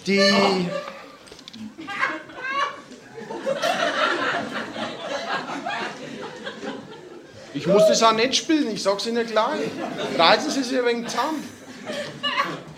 Die... Ich muss das auch nicht spielen, ich sag's Ihnen gleich. Reißen Sie sich ein wenig zusammen.